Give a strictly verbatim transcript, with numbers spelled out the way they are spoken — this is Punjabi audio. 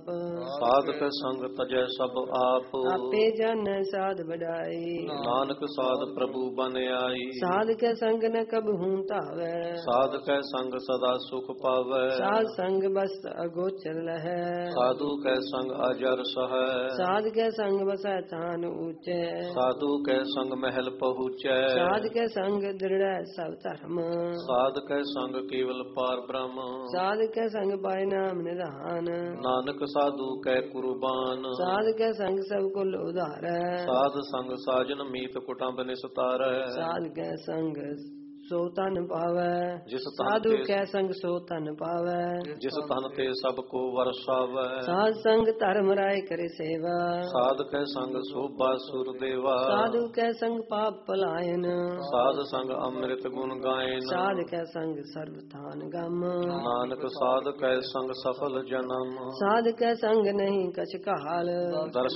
ਆਪ। ਸਾਧਕ ਸੰਗ ਤਜੈ ਸਭ ਆਪ। ਆਪੇ ਜਾਣੈ ਸਾਧ ਵਡਾਈ। ਨਾਨਕ ਸਾਧ ਪ੍ਰਭੂ ਬਨ ਆਈ। ਸਾਧ ਕੈ ਸੰਗ ਨ ਕਬਹੂ ਧਾਵੈ। ਸਾਧ ਕੈ ਸੰਗ ਸਦਾ ਸੁਖ ਪਾਵੈ। ਸਾਧ ਸੰਗ ਬਸ ਅਗੋਚਰ ਲਹੈ। ਸਾਧੂ ਕੈ ਸੰਗ ਅਜਰ ਸਹੈ। ਸਾਧ ਕੈ ਸੰਗ ਵਸੈ ਥਾਨ ਊਚੈ। ਸਾਧੂ ਕੈ ਸੰਗ ਮਹਿਲ ਪਹੁੰਚੈ। ਸਾਧ ਕੈ ਸੰਗ ਦ੍ਰਿੜੈ ਸਭ ਧਰਮ। ਸਾਧ ਕੈ ਸੰਗ ਕੇਵਲ ਪਾਰ ਬ੍ਰਹਮ। ਸਾਧ ਕੈ ਸੰਗ ਪਾਇ ਨਾਮ ਨਿਧਾਨ। ਨਾਨਕ ਸਾਧੂ ਕੈ ਕੁਰਬਾਨ। ਸਾਧ ਕੈ ਸੰਗ ਸਭ ਕੁਲ ਉਧਾਰੈ। ਸਾਧ ਸੰਗ ਸਾਜਨ ਮੀਤ ਕੁਟੰਬ ਨਿਸਤਾਰੈ। ਸਾਧ ਕੈ ਸੰਗ ਸੋ ਤਨ ਪਾਵੈ। ਜਿਸ ਤਨ ਸਾਧੂ ਤੇ ਕੈ ਸੰਗ ਸੋ ਤਨ ਪਾਵੈ। ਜਿਸ ਤਨ ਤੇ ਸਭ ਕੋ ਵਰਸਾਵੈ। ਸਾਧ ਸੰਗ ਧਰਮ ਰਾਇ ਕਰੇ ਸੇਵਾ। ਸਾਧ ਕੈ ਸੰਗ ਸੋਭਾ ਸੁਰ ਦੇਵਾ। ਸਾਧੂ ਕੈ ਸੰਗ ਪਾਪ ਪਲਾਇਨ। ਸਾਧ ਸੰਗ ਅੰਮ੍ਰਿਤ ਗੁਣ ਗਾਇਨ। ਸਾਧ ਕੈ ਸੰਗ ਸਰਬ ਥਾਨ ਗਮ। ਨਾਨਕ ਸਾਧ ਕੈ ਸੰਗ ਸਫਲ ਜਨਮ। ਸਾਧ ਕੈ ਸੰਗ ਨਹੀਂ ਕਛ ਕਾਲ। ਦਰਸ਼ਨ